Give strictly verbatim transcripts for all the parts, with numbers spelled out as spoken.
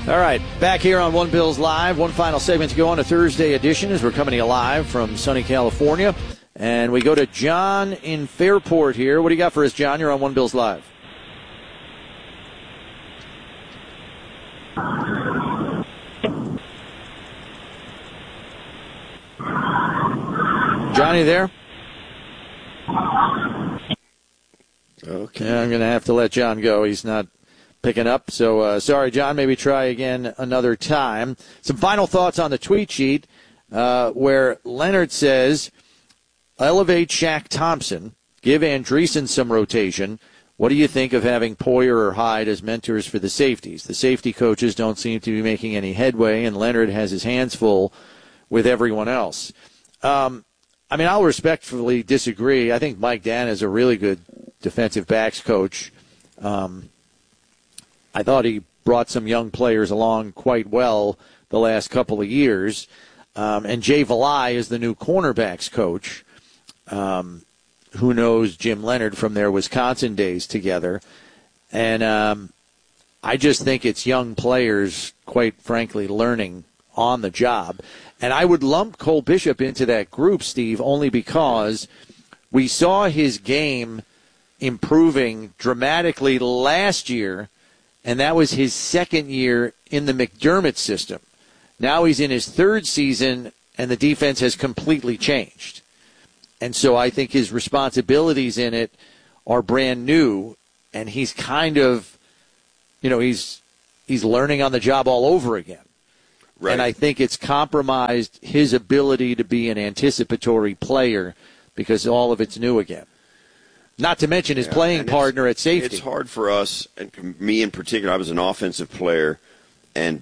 All right, back here on One Bills Live. One final segment to go on a Thursday edition as we're coming to you live from sunny California. And we go to John in Fairport here. What do you got for us, John? You're on One Bills Live. Johnny there? Okay. Yeah, I'm going to have to let John go. He's not picking up. So, uh, sorry, John. Maybe try again another time. Some final thoughts on the tweet sheet uh, where Leonard says, elevate Shaq Thompson, give Andreessen some rotation. What do you think of having Poyer or Hyde as mentors for the safeties? The safety coaches don't seem to be making any headway, and Leonard has his hands full with everyone else. Um, I mean, I'll respectfully disagree. I think Mike Dan is a really good defensive backs coach. Um, I thought he brought some young players along quite well the last couple of years. Um, and Jay Valai is the new cornerbacks coach. Um, who knows Jim Leonard from their Wisconsin days together. And um, I just think it's young players, quite frankly, learning on the job. And I would lump Cole Bishop into that group, Steve, only because we saw his game improving dramatically last year, and that was his second year in the McDermott system. Now he's in his third season, and the defense has completely changed. And so I think his responsibilities in it are brand new, and he's kind of, you know, he's he's learning on the job all over again. Right. And I think it's compromised his ability to be an anticipatory player because all of it's new again. Not to mention his yeah, playing partner at safety. It's hard for us, and me in particular, I was an offensive player, and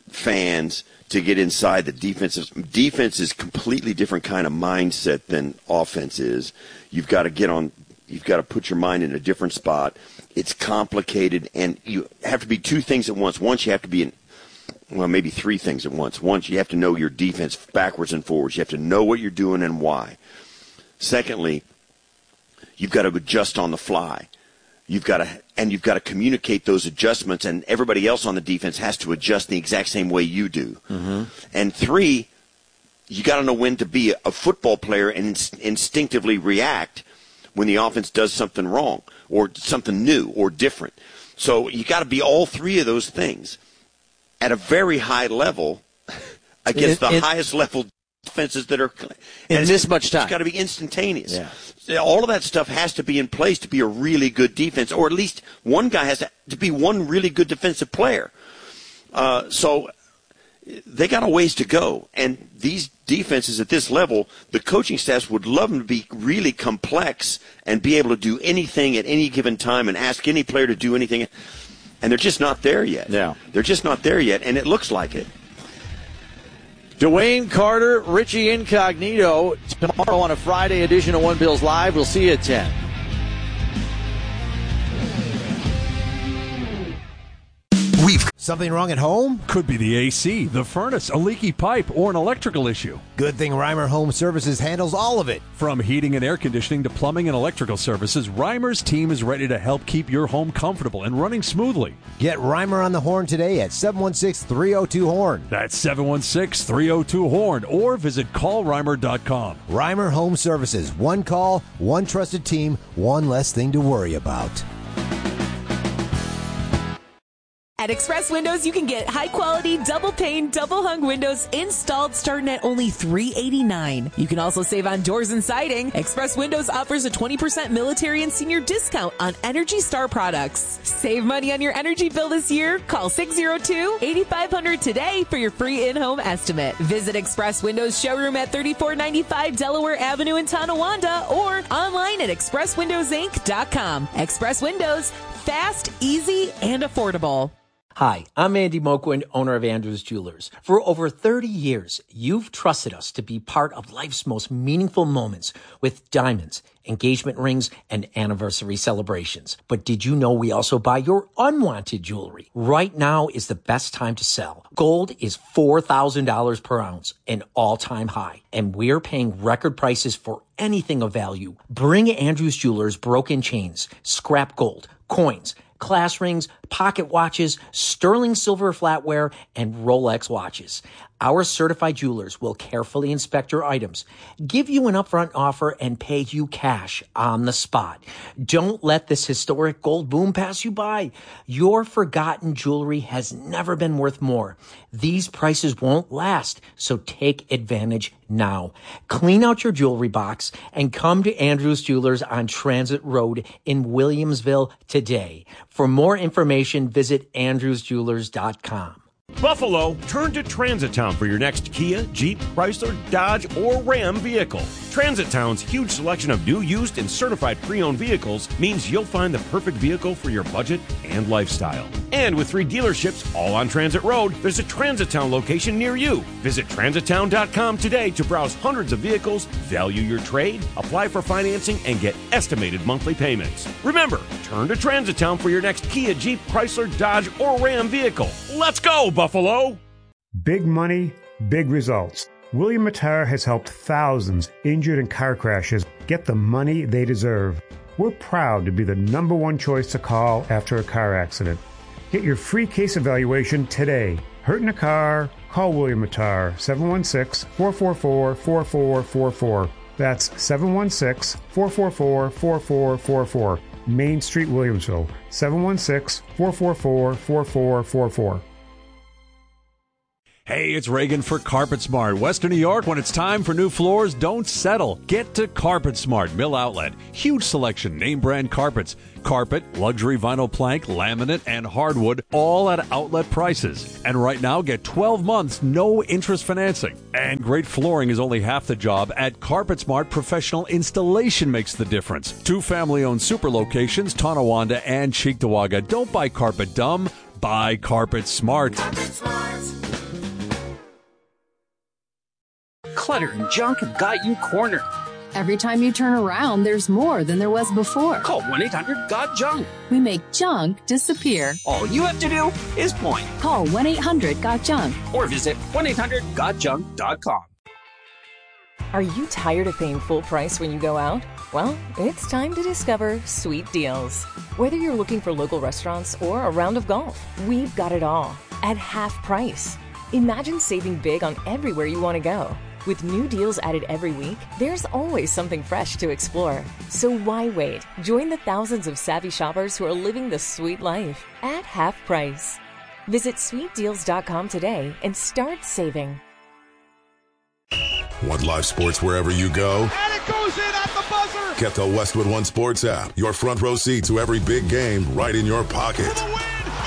fans to get inside the defensive. Defense is a completely different kind of mindset than offense is. You've got to get on, you've got to put your mind in a different spot. It's complicated, and you have to be two things at once. Once you have to be in, well, maybe three things at once. Once, you have to know your defense backwards and forwards. You have to know what you're doing and why. Secondly, you've got to adjust on the fly. You've got to, and you've got to communicate those adjustments, and everybody else on the defense has to adjust the exact same way you do. Mm-hmm. And three, you got to know when to be a football player and inst- instinctively react when the offense does something wrong or something new or different. So you got to be all three of those things at a very high level against it, the it, highest level defenses that are in this much time. It's got to be instantaneous. Yeah. All of that stuff has to be in place to be a really good defense, or at least one guy has to, to be one really good defensive player. Uh, so they got a ways to go, and these defenses at this level, the coaching staffs would love them to be really complex and be able to do anything at any given time and ask any player to do anything. And they're just not there yet. Yeah. They're just not there yet, and it looks like it. Dwayne Carter, Richie Incognito, tomorrow on a Friday edition of One Bills Live. We'll see you at ten. We've something wrong at home? Could be the A C, the furnace, a leaky pipe, or an electrical issue. Good thing Reimer Home Services handles all of it. From heating and air conditioning to plumbing and electrical services, Reimer's team is ready to help keep your home comfortable and running smoothly. Get Reimer on the horn today at seven one six, three oh two, horn. That's seven one six, three oh two, horn, or visit call reimer dot com. Reimer Home Services. One call, one trusted team, one less thing to worry about. At Express Windows, you can get high-quality, double-pane, double-hung windows installed starting at only three hundred eighty-nine dollars. You can also save on doors and siding. Express Windows offers a twenty percent military and senior discount on Energy Star products. Save money on your energy bill this year. Call six oh two, eight five hundred today for your free in-home estimate. Visit Express Windows showroom at thirty-four ninety-five Delaware Avenue in Tonawanda or online at express windows inc dot com. Express Windows, fast, easy, and affordable. Hi, I'm Andy Moquin, owner of Andrews Jewelers. For over thirty years, you've trusted us to be part of life's most meaningful moments with diamonds, engagement rings, and anniversary celebrations. But did you know we also buy your unwanted jewelry? Right now is the best time to sell. Gold is four thousand dollars per ounce, an all-time high, and we're paying record prices for anything of value. Bring Andrews Jewelers broken chains, scrap gold, coins, class rings, pocket watches, sterling silver flatware, and Rolex watches. Our certified jewelers will carefully inspect your items, give you an upfront offer, and pay you cash on the spot. Don't let this historic gold boom pass you by. Your forgotten jewelry has never been worth more. These prices won't last, so take advantage now. Clean out your jewelry box and come to Andrews Jewelers on Transit Road in Williamsville today. For more information, visit andrews jewelers dot com. Buffalo, turn to Transit Town for your next Kia, Jeep, Chrysler, Dodge, or Ram vehicle. Transit Town's huge selection of new, used, and certified pre-owned vehicles means you'll find the perfect vehicle for your budget and lifestyle. And with three dealerships all on Transit Road, there's a Transit Town location near you. Visit transit town dot com today to browse hundreds of vehicles, value your trade, apply for financing, and get estimated monthly payments. Remember, turn to Transit Town for your next Kia, Jeep, Chrysler, Dodge, or Ram vehicle. Let's go, Buffalo! Big money, big results. William Matar has helped thousands injured in car crashes get the money they deserve. We're proud to be the number one choice to call after a car accident. Get your free case evaluation today. Hurt in a car? Call William Matar, seven one six, four four four, four four four four. That's seven one six, four four four, four four four four. Main Street, Williamsville, seven one six, four four four, four four four four. Hey, it's Reagan for Carpet Smart. Western New York, when it's time for new floors, don't settle. Get to Carpet Smart Mill Outlet. Huge selection, name brand carpets. Carpet, luxury vinyl plank, laminate, and hardwood, all at outlet prices. And right now, get twelve months, no interest financing. And great flooring is only half the job. At Carpet Smart, professional installation makes the difference. Two family-owned super locations, Tonawanda and Cheektowaga. Don't buy carpet dumb, buy Carpet Smart. Carpet Smart. Clutter and junk have got you cornered. Every time you turn around, there's more than there was before. Call one eight hundred got junk. We make junk disappear. All you have to do is point. Call one eight hundred got junk. Or visit one eight hundred got junk dot com. Are you tired of paying full price when you go out? Well, it's time to discover Sweet Deals. Whether you're looking for local restaurants or a round of golf, we've got it all at half price. Imagine saving big on everywhere you want to go. With new deals added every week, there's always something fresh to explore. So why wait? Join the thousands of savvy shoppers who are living the sweet life at half price. Visit sweet deals dot com today and start saving. Want live sports wherever you go? And it goes in at the buzzer! Get the Westwood One Sports app. Your front row seat to every big game right in your pocket. For the win!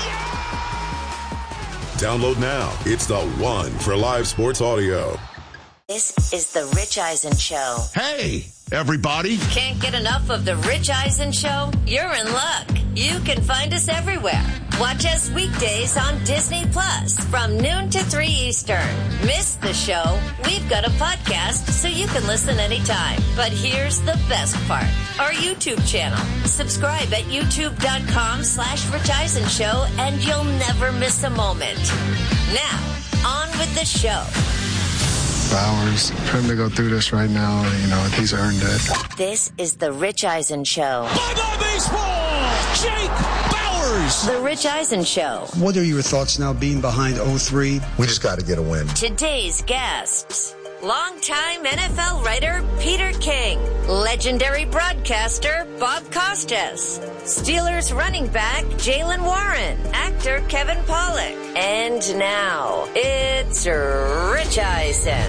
Yeah! Download now. It's the one for live sports audio. This is the Rich Eisen Show. Hey, everybody. Can't get enough of the Rich Eisen Show? You're in luck. You can find us everywhere. Watch us weekdays on Disney Plus from noon to three Eastern. Miss the show? We've got a podcast so you can listen anytime. But here's the best part. Our YouTube channel. Subscribe at youtube.com slash Rich Eisen Show and you'll never miss a moment. Now, on with the show. Bowers, for him to go through this right now, you know, he's earned it. This is the Rich Eisen Show. Bye-bye baseball! Jake Bowers! The Rich Eisen Show. What are your thoughts now being behind oh three? We just got to get a win. Today's guests. Longtime N F L writer Peter King, legendary broadcaster Bob Costas, Steelers running back Jaylen Warren, actor Kevin Pollak, and now it's Rich Eisen.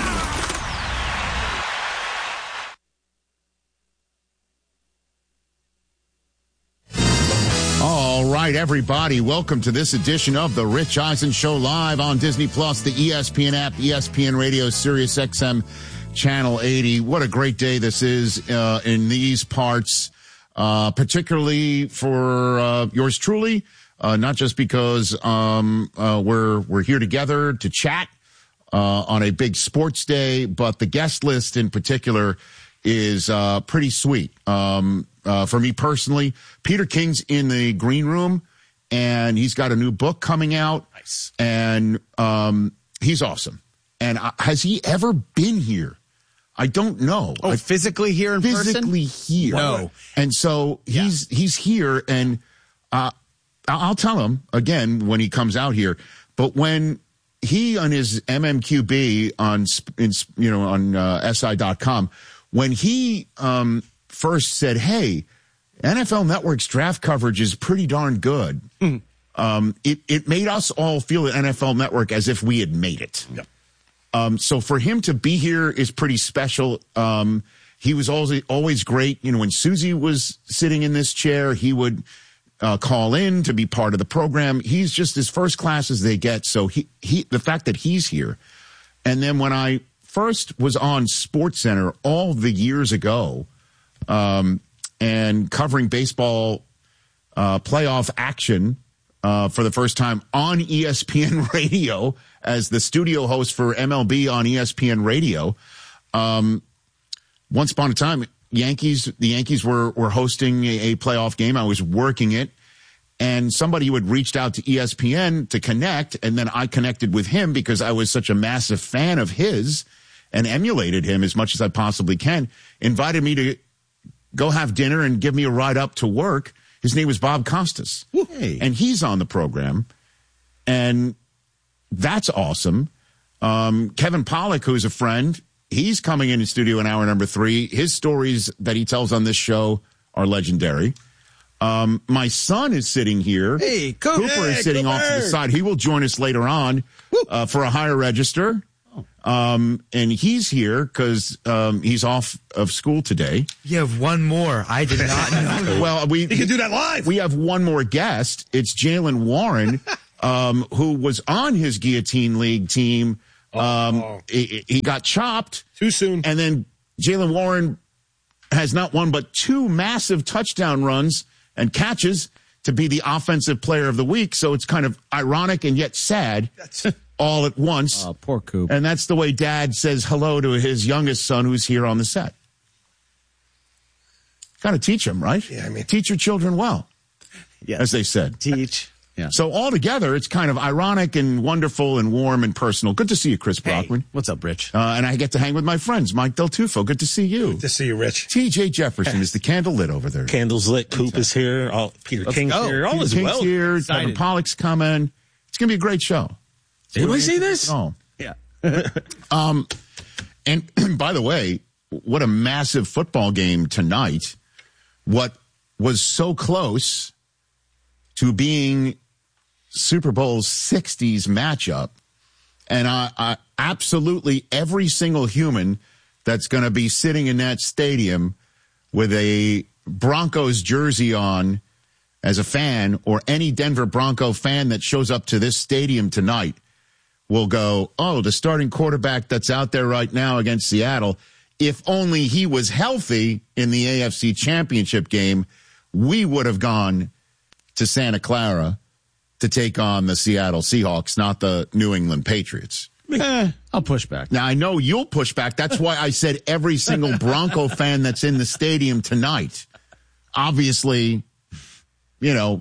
All right, everybody, welcome to this edition of the Rich Eisen Show live on Disney Plus, the E S P N app, E S P N Radio, Sirius X M, Channel eighty. What a great day this is uh, in these parts, uh, particularly for uh, yours truly, uh, not just because um, uh, we're we're here together to chat uh, on a big sports day, but the guest list in particular is uh, pretty sweet. Um Uh, for me personally, Peter King's in the green room, and he's got a new book coming out. Nice. And um, he's awesome. And uh, has he ever been here? I don't know. Oh, I, physically here in physically person? Physically here. No. And so he's yeah. he's here, and uh, I'll tell him again when he comes out here. But when he on his M M Q B on in, you know on uh, S I dot com, when he um, first said, "Hey, N F L Network's draft coverage is pretty darn good," mm. um, it it made us all feel at N F L Network as if we had made it. Yep. Um, so for him to be here is pretty special. Um, he was always always great. You know, when Susie was sitting in this chair, he would uh, call in to be part of the program. He's just as first class as they get. So he he the fact that he's here, and then when I first was on SportsCenter all the years ago, um, and covering baseball uh, playoff action. Uh, for the first time on E S P N Radio as the studio host for M L B on E S P N Radio. Um, once upon a time, Yankees, the Yankees were, were hosting a, a playoff game. I was working it, and somebody who had reached out to E S P N to connect, and then I connected with him because I was such a massive fan of his and emulated him as much as I possibly can, invited me to go have dinner and give me a ride up to work. His name was Bob Costas, hey. And he's on the program, and that's awesome. Um, Kevin Pollak, who's a friend, he's coming in in studio in hour number three. His stories that he tells on this show are legendary. Um, my son is sitting here. Hey, Cooper, Cooper is hey, sitting Cooper. off to the side. He will join us later on uh, for a higher register. Um, and he's here because um, he's off of school today. You have one more. I did not know. Well, we you can do that live. We have one more guest. It's Jaylen Warren, um, who was on his Guillotine League team. Um, oh. he, he got chopped too soon, and then Jaylen Warren has not one but two massive touchdown runs and catches to be the offensive player of the week. So it's kind of ironic and yet sad. That's all at once. Oh, poor Coop. And that's the way Dad says hello to his youngest son who's here on the set. Got to teach him, right? Yeah, I mean. Teach your children well, yes. as they said. Teach. Yeah. So altogether, it's kind of ironic and wonderful and warm and personal. Good to see you, Chris Brockman. Hey, what's up, Rich? Uh, and I get to hang with my friends, Mike Del Tufo. Good to see you. Good to see you, Rich. T J Jefferson is the candle lit over there. Candles lit. Coop is here. All, Peter Let's King's go. here. All Peter is King's well. here. Excited. Kevin Pollak's coming. It's going to be a great show. Did we see this? Oh. Yeah. um, and by the way, what a massive football game tonight. What was so close to being Super Bowl sixties matchup. And I, I absolutely every single human that's going to be sitting in that stadium with a Broncos jersey on as a fan, or any Denver Bronco fan that shows up to this stadium tonight will go, oh, the starting quarterback that's out there right now against Seattle, if only he was healthy in the A F C Championship game, we would have gone to Santa Clara to take on the Seattle Seahawks, not the New England Patriots. Eh, I'll push back. Now, I know you'll push back. That's why I said every single Bronco fan that's in the stadium tonight. Obviously, you know,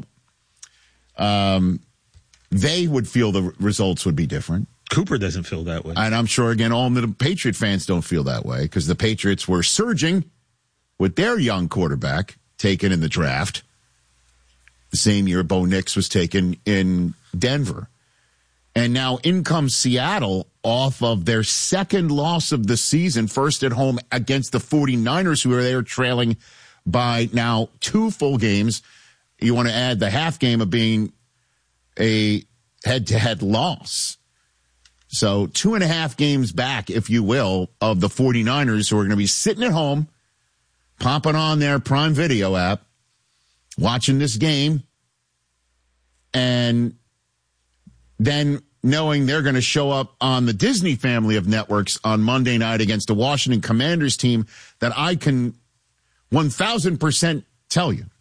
um, they would feel the results would be different. Cooper doesn't feel that way. And I'm sure, again, all the Patriot fans don't feel that way because the Patriots were surging with their young quarterback taken in the draft. The same year Bo Nix was taken in Denver. And now in comes Seattle off of their second loss of the season, first at home against the 49ers, who are there trailing by now two full games. You want to add the half game of being a head-to-head loss. So two and a half games back, if you will, of the 49ers, who are going to be sitting at home, popping on their Prime Video app, watching this game, and then knowing they're going to show up on the Disney family of networks on Monday night against the Washington Commanders team that I can one thousand percent tell you,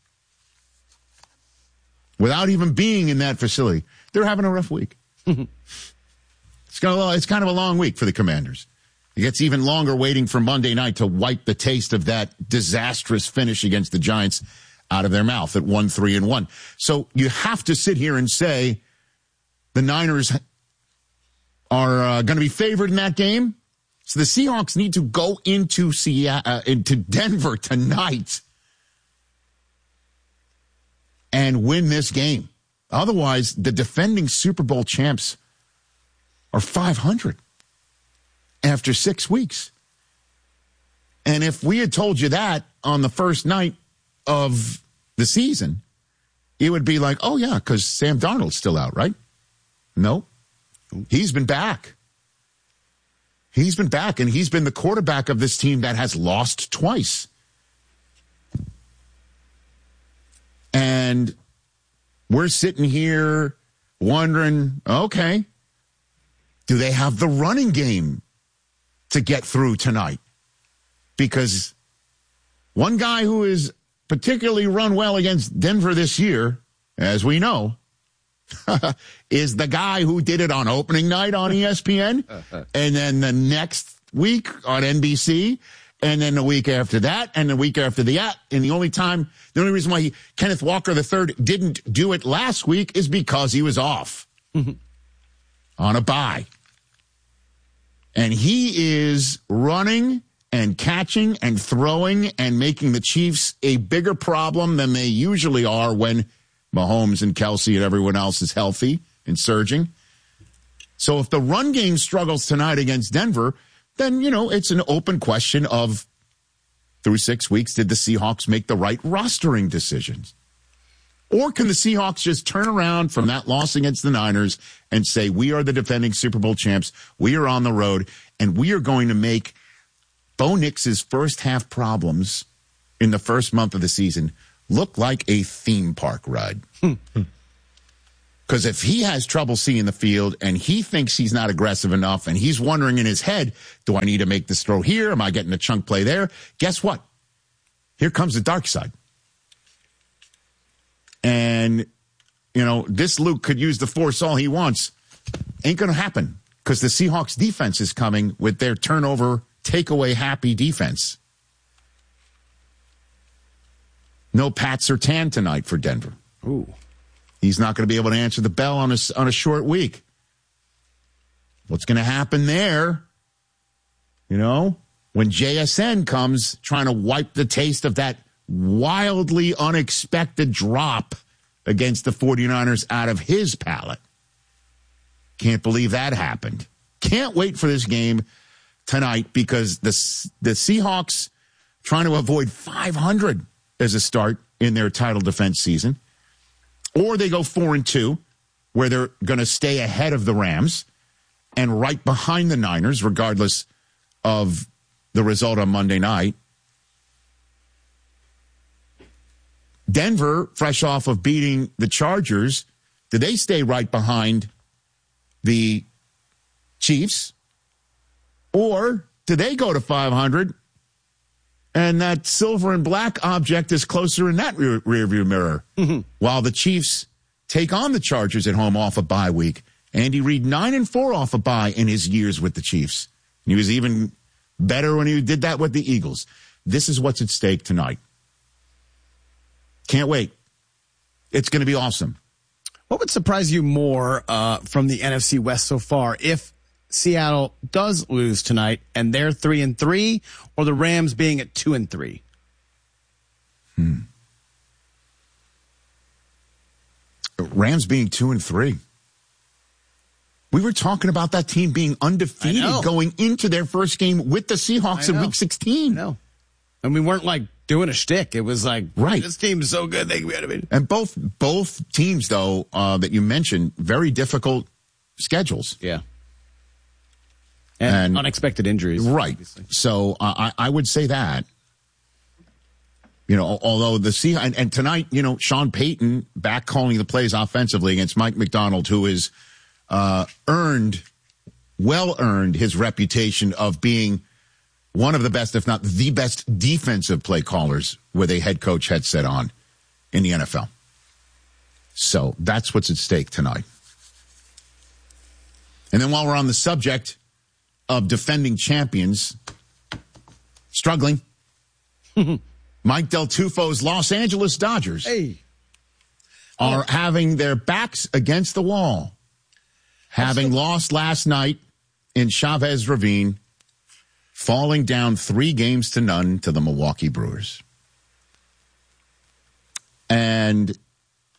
without even being in that facility, they're having a rough week. It's kind of, it's kind of a long week for the Commanders. It gets even longer waiting for Monday night to wipe the taste of that disastrous finish against the Giants out of their mouth at one, three, and one. So you have to sit here and say the Niners are uh, going to be favored in that game. So the Seahawks need to go into Seattle, uh, into Denver tonight and win this game. Otherwise, the defending Super Bowl champs are five hundred after six weeks. And if we had told you that on the first night of the season, it would be like, oh, yeah, because Sam Darnold's still out, right? No. He's been back. He's been back, and he's been the quarterback of this team that has lost twice. And we're sitting here wondering, okay, do they have the running game to get through tonight? Because one guy who has particularly run well against Denver this year, as we know, is the guy who did it on opening night on E S P N, and then the next week on N B C, and then the week after that, and the week after that. And the only time, the only reason why he, Kenneth Walker the third didn't do it last week is because he was off on a bye. And he is running and catching and throwing and making the Chiefs a bigger problem than they usually are when Mahomes and Kelsey and everyone else is healthy and surging. So if the run game struggles tonight against Denver, then, you know, it's an open question of through six weeks, did the Seahawks make the right rostering decisions? Or can the Seahawks just turn around from that loss against the Niners and say, we are the defending Super Bowl champs, we are on the road, and we are going to make Bo Nix's first half problems in the first month of the season look like a theme park ride. Because if he has trouble seeing the field and he thinks he's not aggressive enough and he's wondering in his head, do I need to make this throw here? Am I getting a chunk play there? Guess what? Here comes the dark side. And, you know, this Luke could use the force all he wants. Ain't going to happen because the Seahawks defense is coming with their turnover, takeaway happy defense. No Pat Surtain tonight for Denver. Ooh. He's not going to be able to answer the bell on a, on a short week. What's going to happen there, you know, when J S N comes trying to wipe the taste of that wildly unexpected drop against the 49ers out of his palate? Can't believe that happened. Can't wait for this game tonight because the, the Seahawks trying to avoid five hundred as a start in their title defense season. Or they go four and two, where they're going to stay ahead of the Rams and right behind the Niners, regardless of the result on Monday night. Denver, fresh off of beating the Chargers, do they stay right behind the Chiefs? Or do they go to five hundred? And that silver and black object is closer in that rear, rear view mirror. Mm-hmm. While the Chiefs take on the Chargers at home off a bye week. Andy Reid, nine and four off a bye in his years with the Chiefs. And he was even better when he did that with the Eagles. This is what's at stake tonight. Can't wait. It's going to be awesome. What would surprise you more uh, from the N F C West so far if Seattle does lose tonight and they're three and three, or the Rams being at two and three? Hmm. Rams being two and three. We were talking about that team being undefeated going into their first game with the Seahawks in week sixteen. I know. And we weren't like doing a shtick. It was like, right, this team is so good they can be undefeated. And both both teams, though, uh, that you mentioned, very difficult schedules. Yeah. And, and unexpected injuries. Right. Obviously. So uh, I, I would say that. You know, although the Sea and, and tonight, you know, Sean Payton back calling the plays offensively against Mike McDonald, who is uh, earned, well earned his reputation of being one of the best, if not the best defensive play callers with a head coach headset on in the N F L. So that's what's at stake tonight. And then while we're on the subject of defending champions struggling, Mike Del Tufo's Los Angeles Dodgers hey. are oh. having their backs against the wall, having lost last night in Chavez Ravine, falling down three games to none to the Milwaukee Brewers. And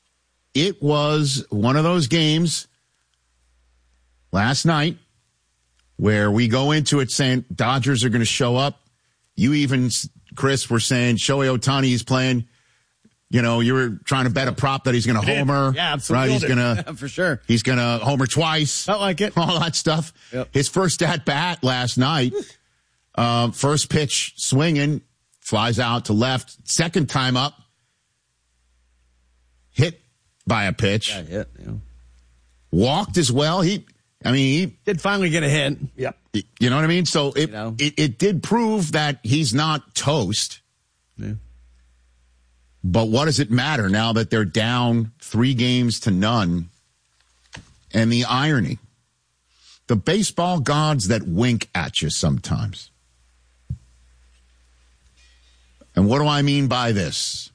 it was one of those games last night where we go into it saying Dodgers are going to show up. You even, Chris, were saying Shohei Ohtani is playing. You know, you were trying to bet a prop that he's going to homer. Yeah, absolutely. Right? He's going to, for sure. He's going to homer twice. I like it. All that stuff. Yep. His first at bat last night, um, first pitch swinging, flies out to left. Second time up, hit by a pitch. Got hit, yeah. Walked as well. He, I mean, he did finally get a hit. Yep. You know what I mean? So it, You know. it, it did prove that he's not toast. Yeah. But what does it matter now that they're down three games to none? And the irony, the baseball gods that wink at you sometimes. And what do I mean by this?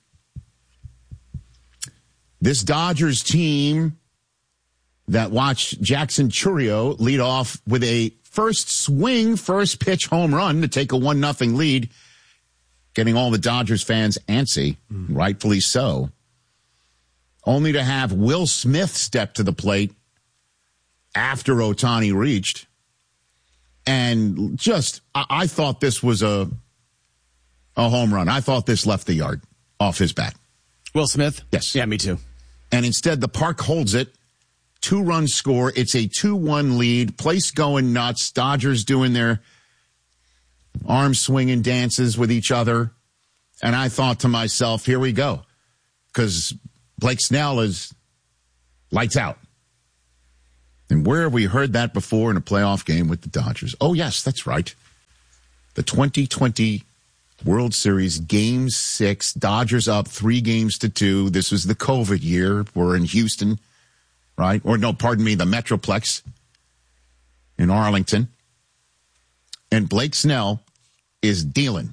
This Dodgers team that watched Jackson Chourio lead off with a first swing, first pitch home run to take a one nothing lead, getting all the Dodgers fans antsy, mm. rightfully so, only to have Will Smith step to the plate after Ohtani reached. And just, I, I thought this was a, a home run. I thought this left the yard off his bat. Will Smith? Yes. Yeah, me too. And instead, the park holds it. Two-run score. It's a two one lead. Place going nuts. Dodgers doing their arm swinging dances with each other. And I thought to myself, here we go. Because Blake Snell is lights out. And where have we heard that before in a playoff game with the Dodgers? Oh, yes, that's right. The twenty twenty World Series Game six. Dodgers up three games to two. This was the COVID year. We're in Houston, right? Or no, pardon me, the Metroplex in Arlington. And Blake Snell is dealing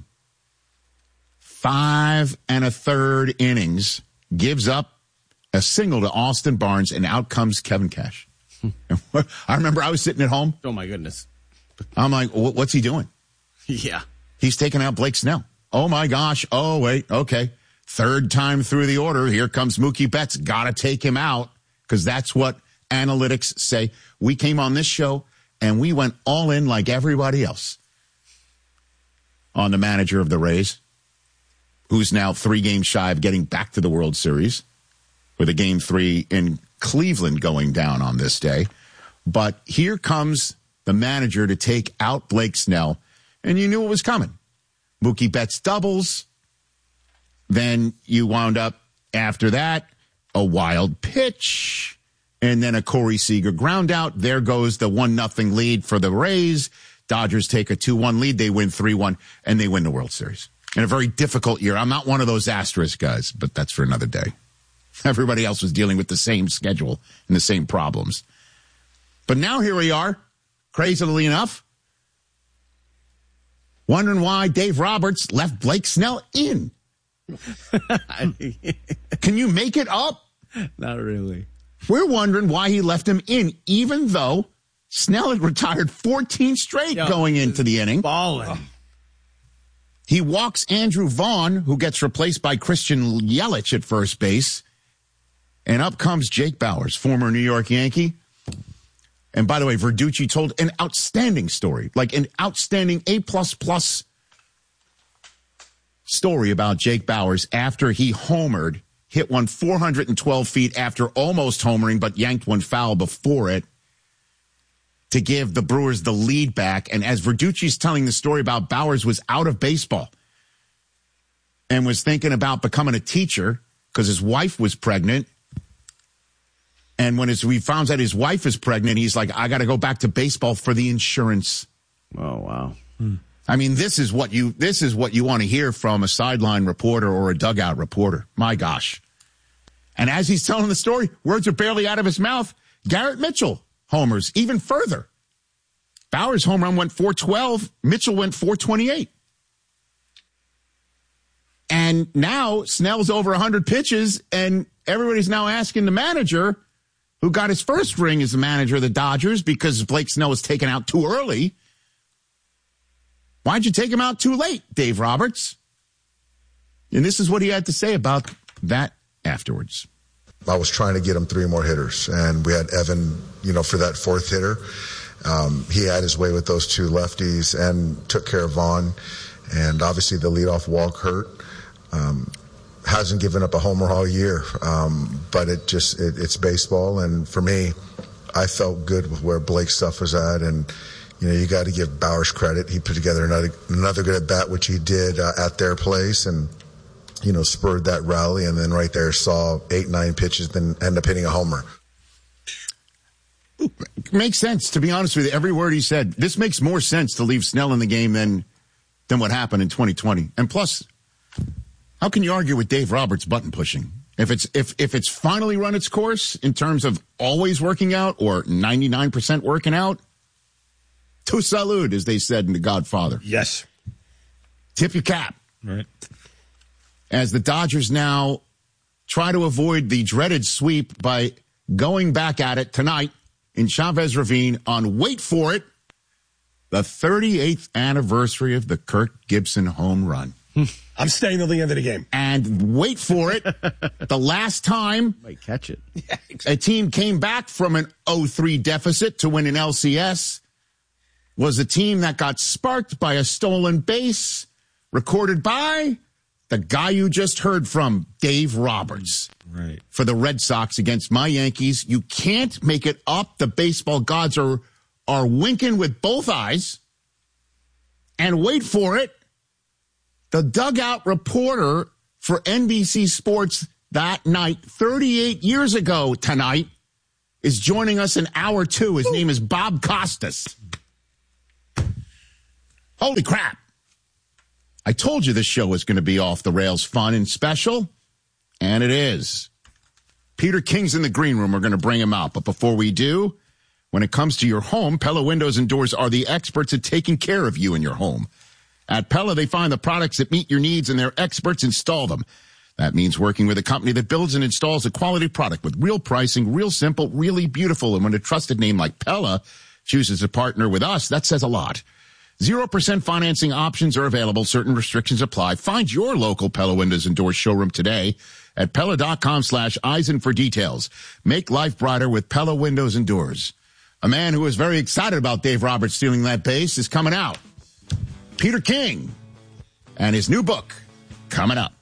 five and a third innings, gives up a single to Austin Barnes, and out comes Kevin Cash. I remember I was sitting at home. Oh, my goodness. I'm like, what's he doing? Yeah. He's taking out Blake Snell. Oh, my gosh. Oh, wait. Okay. Third time through the order. Here comes Mookie Betts. Got to take him out because that's what analytics say. We came on this show and we went all in like everybody else on the manager of the Rays, who's now three games shy of getting back to the World Series with a game three in Cleveland going down on this day. But here comes the manager to take out Blake Snell, and you knew it was coming. Mookie Betts doubles. Then you wound up after that, a wild pitch, and then a Corey Seager ground out. There goes the one nothing lead for the Rays. Dodgers take a two one lead. They win three one, and they win the World Series. In a very difficult year. I'm not one of those asterisk guys, but that's for another day. Everybody else was dealing with the same schedule and the same problems. But now here we are, crazily enough, wondering why Dave Roberts left Blake Snell in. Can you make it up? Not really. We're wondering why he left him in, even though Snell had retired fourteen straight Yo, going into the inning. Balling. He walks Andrew Vaughn, who gets replaced by Christian Yelich at first base. And up comes Jake Bauers, former New York Yankee. And by the way, Verducci told an outstanding story, like an outstanding A-plus plus story about Jake Bauers after he homered, hit one four hundred twelve feet after almost homering, but yanked one foul before it to give the Brewers the lead back. And as Verducci's telling the story about Bauers was out of baseball and was thinking about becoming a teacher because his wife was pregnant. And when his, we found out his wife is pregnant, he's like, I got to go back to baseball for the insurance. Oh, wow. Hmm. I mean, this is what you, this is what you want to hear from a sideline reporter or a dugout reporter. My gosh. And as he's telling the story, words are barely out of his mouth. Garrett Mitchell homers even further. Bauers' home run went four twelve. Mitchell went four twenty-eight. And now Snell's over one hundred pitches, and everybody's now asking the manager, who got his first ring as the manager of the Dodgers because Blake Snell was taken out too early, why'd you take him out too late, Dave Roberts? And this is what he had to say about that afterwards. I was trying to get him three more hitters, and we had Evan, you know, for that fourth hitter. Um, he had his way with those two lefties and took care of Vaughn. And obviously the leadoff walk hurt. Um, hasn't given up a homer all year, um, but it just it, it's baseball. And for me, I felt good with where Blake's stuff was at. And you know, you got to give Bowers credit. He put together another another good at bat, which he did uh, at their place, and you know, spurred that rally. And then right there saw eight nine pitches, then end up hitting a homer. Makes sense, to be honest with you. Every word he said. This makes more sense to leave Snell in the game than than what happened in twenty twenty. And plus, how can you argue with Dave Roberts' button pushing? If it's if if it's finally run its course in terms of always working out or ninety-nine percent working out, to salud, as they said in The Godfather. Yes. Tip your cap. Right. As the Dodgers now try to avoid the dreaded sweep by going back at it tonight in Chavez Ravine on, wait for it, the thirty-eighth anniversary of the Kirk Gibson home run. I'm staying till the end of the game. And wait for it, the last time might catch it. Yeah, exactly. A team came back from an oh three deficit to win an L C S was a team that got sparked by a stolen base recorded by the guy you just heard from, Dave Roberts. Right. For the Red Sox against my Yankees. You can't make it up. The baseball gods are are winking with both eyes. And wait for it, the dugout reporter for N B C Sports that night, thirty-eight years ago tonight, is joining us in hour two. His name is Bob Costas. Holy crap. I told you this show was going to be off the rails fun and special, and it is. Peter King's in the green room. We're going to bring him out. But before we do, when it comes to your home, Pella Windows and Doors are the experts at taking care of you and your home. At Pella, they find the products that meet your needs, and their experts install them. That means working with a company that builds and installs a quality product with real pricing, real simple, really beautiful. And when a trusted name like Pella chooses to partner with us, that says a lot. Zero percent financing options are available. Certain restrictions apply. Find your local Pella Windows and Doors showroom today at Pella.com slash Eisen for details. Make life brighter with Pella Windows and Doors. A man who is very excited about Dave Roberts stealing that base is coming out. Peter King and his new book coming up.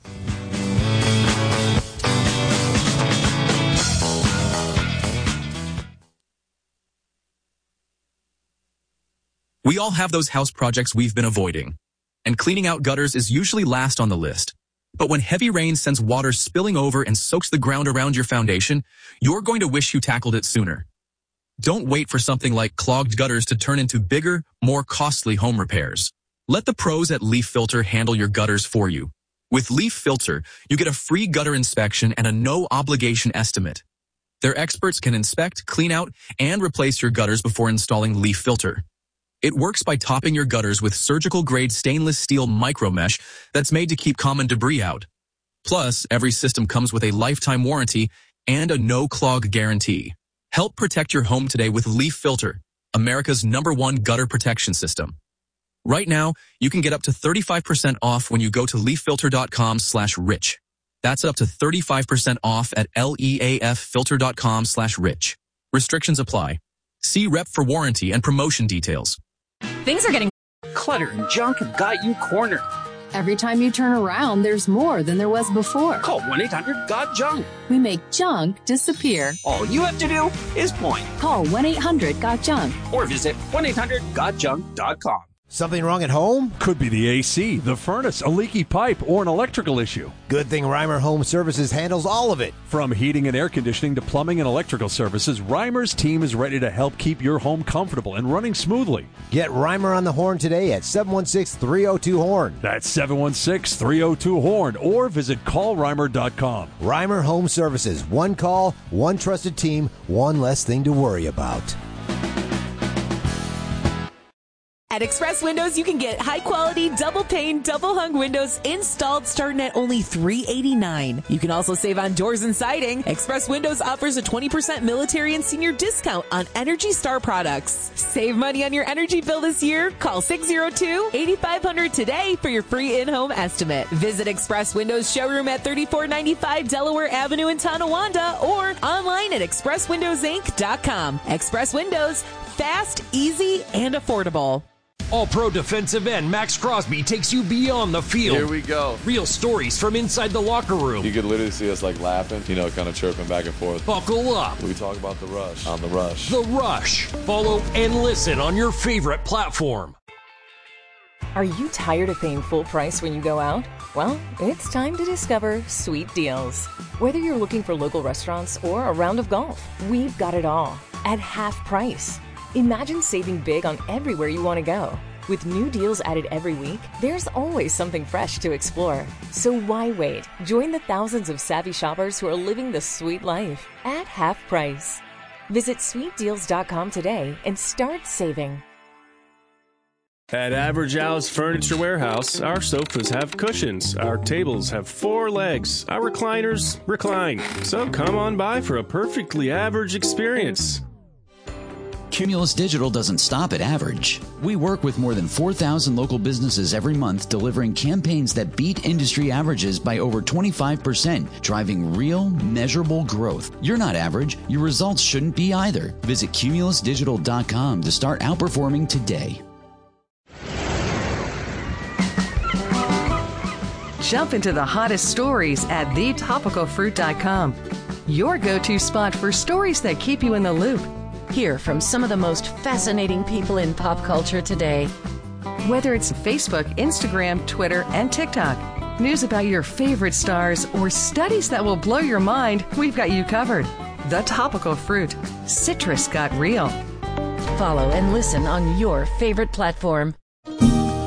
We all have those house projects we've been avoiding, and cleaning out gutters is usually last on the list. But when heavy rain sends water spilling over and soaks the ground around your foundation, you're going to wish you tackled it sooner. Don't wait for something like clogged gutters to turn into bigger, more costly home repairs. Let the pros at Leaf Filter handle your gutters for you. With Leaf Filter, you get a free gutter inspection and a no-obligation estimate. Their experts can inspect, clean out, and replace your gutters before installing Leaf Filter. It works by topping your gutters with surgical-grade stainless steel micromesh that's made to keep common debris out. Plus, every system comes with a lifetime warranty and a no-clog guarantee. Help protect your home today with Leaf Filter, America's number one gutter protection system. Right now, you can get up to thirty-five percent off when you go to leaffilter.com slash rich. That's up to thirty-five percent off at leaffilter.com slash rich. Restrictions apply. See rep for warranty and promotion details. Things are getting clutter and junk have got you cornered. Every time you turn around, there's more than there was before. Call one eight hundred got junk. We make junk disappear. All you have to do is point. Call one eight hundred got junk. Or visit one eight hundred got junk dot com. Something wrong at home? Could be the A C, the furnace, a leaky pipe, or an electrical issue. Good thing Reimer Home Services handles all of it. From heating and air conditioning to plumbing and electrical services, Reimer's team is ready to help keep your home comfortable and running smoothly. Get Reimer on the horn today at seven one six, three oh two, horn. That's seven one six, three oh two, horn, or visit call reimer dot com. Reimer Home Services. One call, one trusted team, one less thing to worry about. At Express Windows, you can get high-quality, double-pane, double-hung windows installed starting at only three hundred eighty-nine dollars. You can also save on doors and siding. Express Windows offers a twenty percent military and senior discount on Energy Star products. Save money on your energy bill this year. Call six oh two, eight five hundred today for your free in-home estimate. Visit Express Windows showroom at thirty-four ninety-five Delaware Avenue in Tonawanda or online at express windows inc dot com. Express Windows, fast, easy, and affordable. All-Pro defensive end Max Crosby takes you beyond the field. Here we go. Real stories from inside the locker room. You could literally see us like laughing, you know, kind of chirping back and forth. Buckle up. We talk about the rush on The Rush. The Rush. Follow and listen on your favorite platform. Are you tired of paying full price when you go out? Well, it's time to discover Sweet Deals. Whether you're looking for local restaurants or a round of golf, we've got it all at half price. Imagine saving big on everywhere you want to go. With new deals added every week, there's always something fresh to explore. So why wait? Join the thousands of savvy shoppers who are living the sweet life at half price. Visit sweet deals dot com today and start saving. At Average Al's Furniture Warehouse, our sofas have cushions, our tables have four legs, our recliners recline. So come on by for a perfectly average experience. Cumulus Digital doesn't stop at average. We work with more than four thousand local businesses every month, delivering campaigns that beat industry averages by over twenty-five percent, driving real, measurable growth. You're not average. Your results shouldn't be either. Visit cumulus digital dot com to start outperforming today. Jump into the hottest stories at the topical fruit dot com. Your go-to spot for stories that keep you in the loop. Hear from some of the most fascinating people in pop culture today. Whether it's Facebook, Instagram, Twitter, and TikTok, news about your favorite stars, or studies that will blow your mind, we've got you covered. The Topical Fruit. Citrus got real. Follow and listen on your favorite platform.